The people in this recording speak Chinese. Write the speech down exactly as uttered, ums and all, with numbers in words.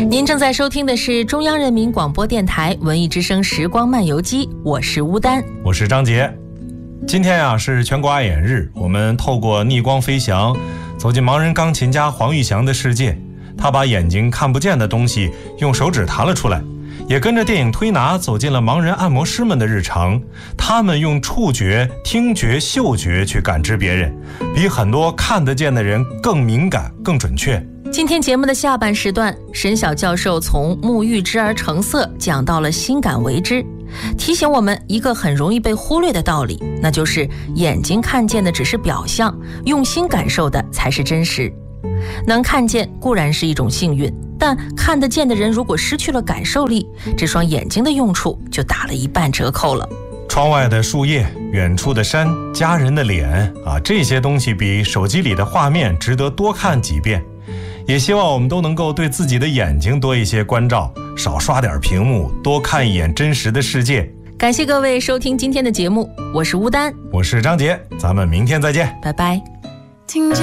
您正在收听的是中央人民广播电台文艺之声时光漫游记，我是乌丹， 我是张杰。今天啊是全国爱眼日，我们透过逆光飞翔走进盲人钢琴家黄玉祥的世界。他把眼睛看不见的东西用手指弹了出来，也跟着电影推拿走进了盲人按摩师们的日常。他们用触觉、听觉、嗅觉去感知别人，比很多看得见的人更敏感、更准确。 今天节目的下半时段，沈晓教授从目遇之而成色讲到了心感为之，提醒我们一个很容易被忽略的道理，那就是眼睛看见的只是表象，用心感受的才是真实。能看见固然是一种幸运，但看得见的人如果失去了感受力，这双眼睛的用处就打了一半折扣了。 窗外的树叶，远处的山，家人的脸啊，这些东西比手机里的画面值得多看几遍。也希望我们都能够对自己的眼睛多一些关照，少刷点屏幕，多看一眼真实的世界。 感谢各位收听今天的节目，我是乌丹， 我是张杰，咱们明天再见， 拜拜。